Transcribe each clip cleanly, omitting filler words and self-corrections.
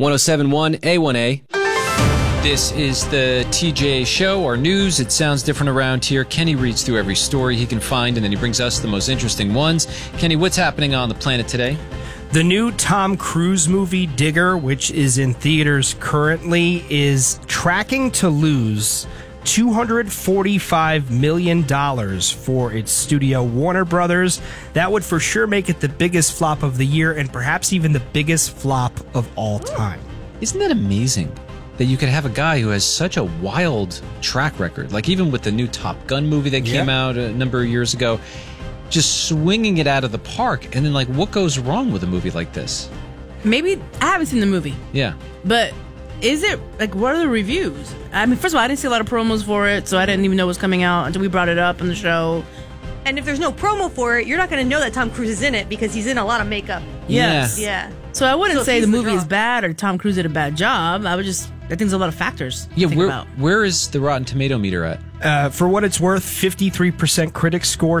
1071 A1A. This is the TJ Show, our news. It sounds different around here. Kenny reads through every story he can find, and then he brings us the most interesting ones. Kenny, what's happening on the planet today? The new Tom Cruise movie, Digger, which is in theaters currently, is tracking to lose $245 million for its studio, Warner Brothers. That would for sure make it the biggest flop of the year and perhaps even the biggest flop of all time. Isn't that amazing? That you could have a guy who has such a wild track record, like even with the new Top Gun movie that came out a number of years ago, just swinging it out of the park. And then, like, what goes wrong with a movie like this? Maybe I haven't seen the movie. Yeah. But is it, like, what are the reviews? I mean, first of all, I didn't see a lot of promos for it, so I didn't even know what was coming out until we brought it up on the show. And if there's no promo for it, you're not going to know that Tom Cruise is in it because he's in a lot of makeup. Yes. Yeah. So I wouldn't say the movie draw. is bad or Tom Cruise did a bad job. I think there's a lot of factors to think about. Where is the Rotten Tomato meter at? For what it's worth, 53% critic score,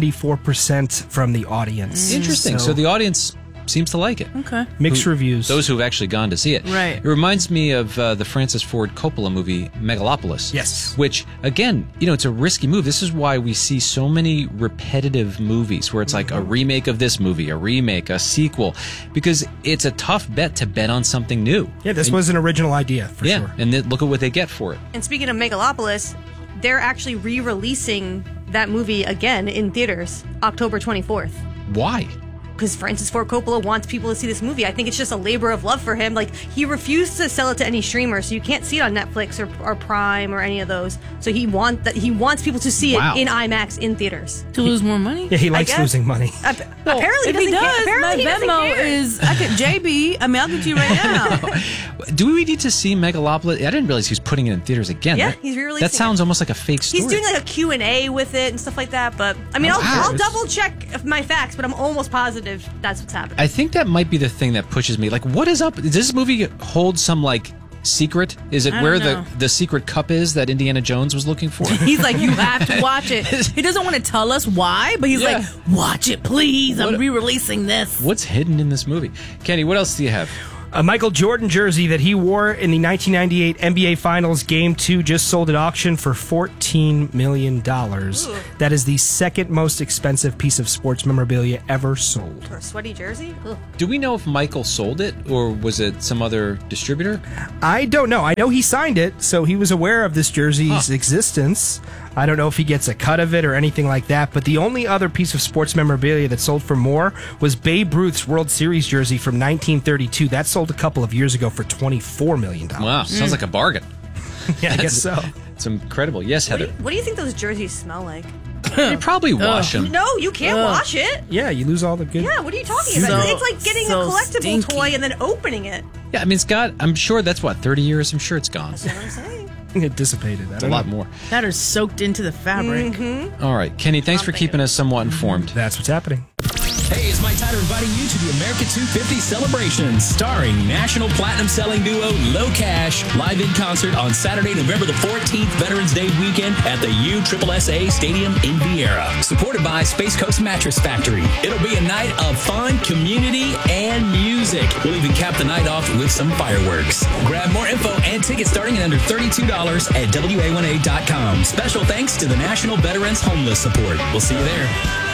74% from the audience. Interesting. So the audience seems to like it. Okay. Mixed reviews. Those who've actually gone to see it. Right. It reminds me of the Francis Ford Coppola movie, Megalopolis. Yes. Which, again, it's a risky move. This is why we see so many repetitive movies where it's like a remake of this movie, a remake, a sequel, because it's a tough bet to bet on something new. Yeah, this was an original idea, for sure. Yeah, and look at what they get for it. And speaking of Megalopolis, they're actually re-releasing that movie again in theaters October 24th. Why? Because Francis Ford Coppola wants people to see this movie. I think it's just a labor of love for him. Like, he refused to sell it to any streamer, so you can't see it on Netflix or Prime or any of those. So he wants people to see it in IMAX in theaters. To lose more money? Yeah, he likes losing money. Apparently if he does, my he doesn't Venmo care. is JB. I mean, I'll get you right now. Do we need to see Megalopolis? I didn't realize he was putting it in theaters again. Yeah, he's re-releasing That sounds almost like a fake story. He's doing like a Q&A with it and stuff like that. But I mean, I'll double check my facts, but I'm almost positive that's what's happening. I think that might be the thing that pushes me. Like, what is up? Does this movie hold some, like, secret? Is it where the secret cup is that Indiana Jones was looking for? He's like, you have to watch it. He doesn't want to tell us why, but he's like, watch it, please. I'm re-releasing this. What's hidden in this movie? Kenny, what else do you have? A Michael Jordan jersey that he wore in the 1998 NBA Finals Game 2 just sold at auction for $14 million. That is the second most expensive piece of sports memorabilia ever sold. For a sweaty jersey? Ugh. Do we know if Michael sold it, or was it some other distributor? I don't know. I know he signed it, so he was aware of this jersey's existence. I don't know if he gets a cut of it or anything like that, but the only other piece of sports memorabilia that sold for more was Babe Ruth's World Series jersey from 1932. That sold a couple of years ago for $24 million. Wow, sounds like a bargain. Yeah, I guess so. It's incredible. Yes, Heather. What do you think those jerseys smell like? They probably wash them. No, you can't wash it. Yeah, you lose all the good... Yeah, what are you talking about? It's like getting a collectible stinky toy and then opening it. Yeah, I mean, I'm sure that's, 30 years? I'm sure it's gone. That's what I'm saying. It dissipated. It's a lot more. That are soaked into the fabric. All right, Kenny, thanks for keeping us somewhat informed. That's what's happening. Hey, it's Mike Tyler inviting you to the America 250 Celebrations, starring national platinum selling duo Low Cash, live in concert on Saturday, November the 14th, Veterans Day weekend at the USSSA Stadium in Viera. Supported by Space Coast Mattress Factory. It'll be a night of fun, community, and music. We'll even cap the night off with some fireworks. Grab more info and tickets starting at under $32 at WA1A.com. Special thanks to the National Veterans Homeless Support. We'll see you there.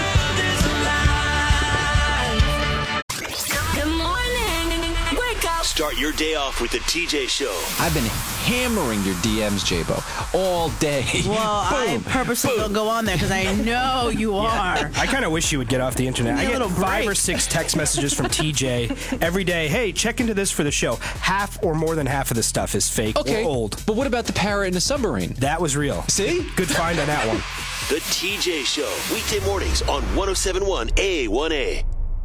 Start your day off with the TJ Show. I've been hammering your DMs, J-Bo, all day. Well, I purposely don't go on there because I know you are. I kind of wish you would get off the internet. I get 5 or 6 text messages from TJ every day. Hey, check into this for the show. Half or more than half of the stuff is fake or old. But what about the parrot in the submarine? That was real. See? Good find on that one. The TJ Show, weekday mornings on 1071 A1A.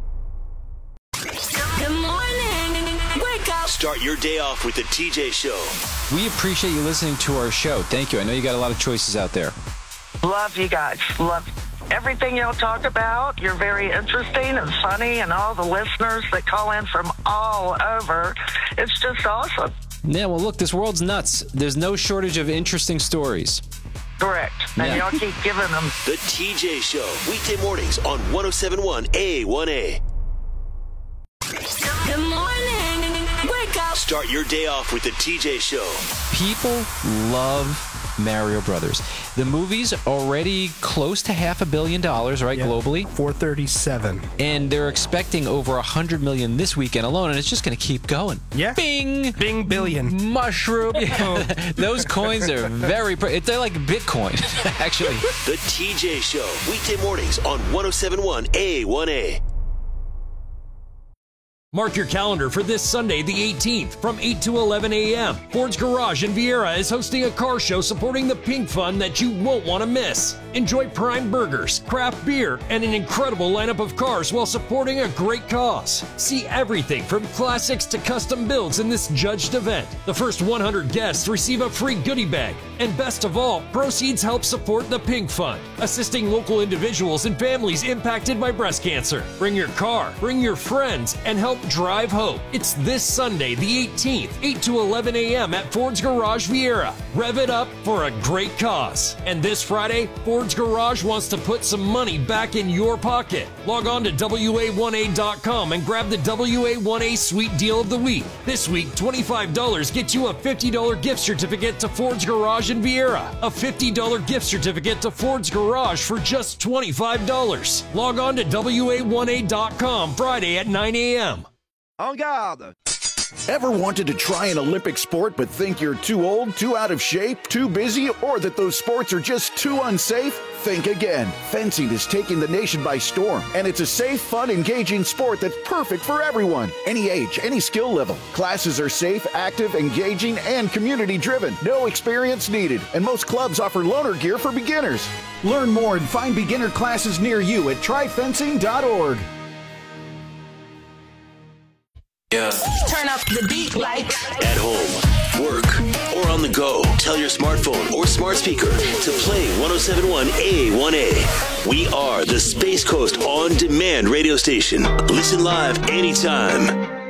Good morning. Wake up. Start your day off with the TJ Show. We appreciate you listening to our show. Thank you. I know you got a lot of choices out there. Love you guys. Love everything y'all talk about. You're very interesting and funny, and all the listeners that call in from all over. It's just awesome. Yeah, well, look, this world's nuts. There's no shortage of interesting stories. Correct. And y'all keep giving them. The TJ Show, weekday mornings on 1071 A1A. Good morning. Wake up. Start your day off with the TJ Show. People love Mario Brothers. The movie's already close to $500 million, right, globally? 437. And they're expecting over 100 million this weekend alone, and it's just going to keep going. Yeah. Bing! Bing billion. Mushroom. Yeah. Those coins are very... They're like Bitcoin, actually. The TJ Show. Weekday mornings on 107.1 A1A. Mark your calendar for this Sunday, the 18th, from 8 to 11 a.m. Ford's Garage in Vieira is hosting a car show supporting the Pink Fund that you won't want to miss. Enjoy prime burgers, craft beer, and an incredible lineup of cars while supporting a great cause. See everything from classics to custom builds in this judged event. The first 100 guests receive a free goodie bag. And best of all, proceeds help support the Pink Fund, assisting local individuals and families impacted by breast cancer. Bring your car, bring your friends, and help drive hope. It's this Sunday, the 18th, 8 to 11 a.m. at Ford's Garage Vieira. Rev it up for a great cause. And this Friday, Ford's Garage wants to put some money back in your pocket. Log on to WA1A.com and grab the WA1A Sweet Deal of the Week. This week, $25 gets you a $50 gift certificate to Ford's Garage in Vieira. A $50 gift certificate to Ford's Garage for just $25. Log on to WA1A.com Friday at 9 a.m. En garde! Ever wanted to try an Olympic sport but think you're too old, too out of shape, too busy, or that those sports are just too unsafe? Think again. Fencing is taking the nation by storm, and it's a safe, fun, engaging sport that's perfect for everyone. Any age, any skill level. Classes are safe, active, engaging, and community-driven. No experience needed, and most clubs offer loaner gear for beginners. Learn more and find beginner classes near you at tryfencing.org. Yeah. Turn up the beat like At home, work, or on the go. Tell your smartphone or smart speaker to play 107.1 A1A. We are the Space Coast On Demand radio station. Listen live anytime.